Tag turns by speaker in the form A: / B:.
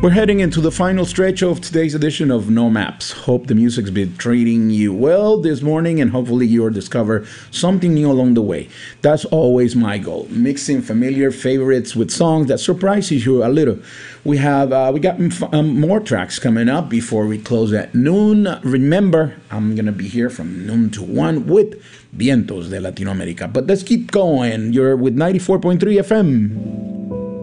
A: We're heading into the final stretch of today's edition of No Maps. Hope the music's been treating you well this morning, and hopefully you'll discover something new along the way. That's always my goal, mixing familiar favorites with songs that surprises you a little. We got more tracks coming up before we close at noon. Remember, I'm gonna be here from noon to 1 with Vientos de Latinoamérica. But let's keep going. You're with 94.3 FM.